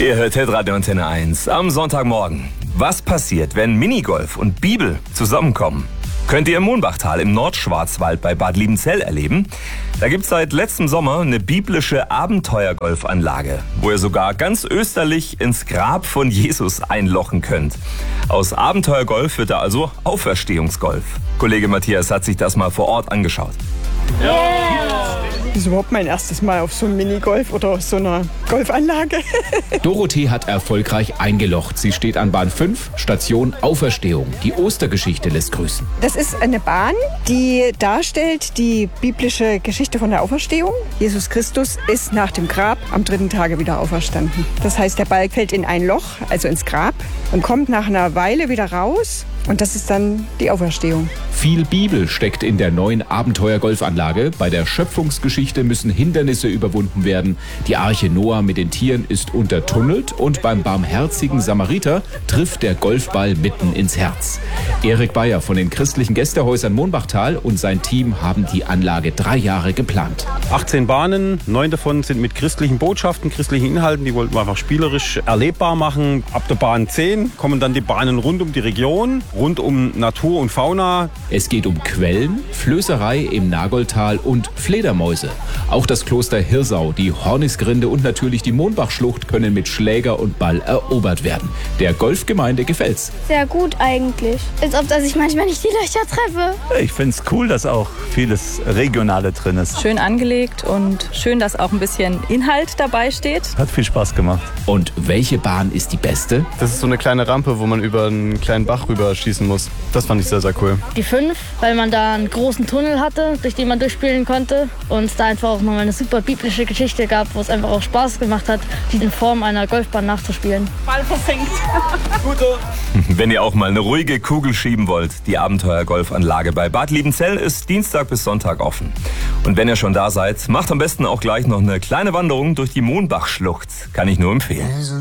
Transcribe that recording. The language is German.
Ihr hört Hitradio Antenne 1 am Sonntagmorgen. Was passiert, wenn Minigolf und Bibel zusammenkommen? Könnt ihr im Mohnbachtal im Nordschwarzwald bei Bad Liebenzell erleben. Da gibt's seit letztem Sommer eine biblische Abenteuergolfanlage, wo ihr sogar ganz österlich ins Grab von Jesus einlochen könnt. Aus Abenteuergolf wird da also Auferstehungsgolf. Kollege Matthias hat sich das mal vor Ort angeschaut. Das ist überhaupt mein erstes Mal auf so einem Minigolf oder so einer Golfanlage. Dorothee hat erfolgreich eingelocht. Sie steht an Bahn 5, Station Auferstehung. Die Ostergeschichte lässt grüßen. Das ist eine Bahn, die darstellt die biblische Geschichte von der Auferstehung. Jesus Christus ist nach dem Grab am 3. Tage wieder auferstanden. Das heißt, der Ball fällt in ein Loch, also ins Grab, und kommt nach einer Weile wieder raus. Und das ist dann die Auferstehung. Viel Bibel steckt in der neuen Abenteuergolfanlage. Bei der Schöpfungsgeschichte müssen Hindernisse überwunden werden. Die Arche Noah mit den Tieren ist untertunnelt und beim barmherzigen Samariter trifft der Golfball mitten ins Herz. Erik Bayer von den christlichen Gästehäusern Mohnbachtal und sein Team haben die Anlage 3 Jahre geplant. 18 Bahnen, 9 davon sind mit christlichen Botschaften, christlichen Inhalten. Die wollten wir einfach spielerisch erlebbar machen. Ab der Bahn 10 kommen dann die Bahnen rund um die Region, rund um Natur und Fauna. Es geht um Quellen, Flößerei im Nagoldtal und Fledermäuse. Auch das Kloster Hirsau, die Hornisgrinde und natürlich die Mohnbachschlucht können mit Schläger und Ball erobert werden. Der Golfgemeinde gefällt's. Sehr gut eigentlich. Als ob dass ich manchmal nicht die Löcher treffe. Ich finde es cool, dass auch vieles Regionale drin ist. Schön angelegt und schön, dass auch ein bisschen Inhalt dabei steht. Hat viel Spaß gemacht. Und welche Bahn ist die beste? Das ist so eine kleine Rampe, wo man über einen kleinen Bach rüber schießen muss. Das fand ich sehr, sehr cool. Die 5, weil man da einen großen Tunnel hatte, durch den man durchspielen konnte. Und es da einfach auch nochmal eine super biblische Geschichte gab, wo es einfach auch Spaß gemacht hat, die in Form einer Golfbahn nachzuspielen. Ball versenkt. Wenn ihr auch mal eine ruhige Kugel schieben wollt, die Abenteuergolfanlage bei Bad Liebenzell ist Dienstag bis Sonntag offen. Und wenn ihr schon da seid, macht am besten auch gleich noch eine kleine Wanderung durch die Mohnbachschlucht. Kann ich nur empfehlen.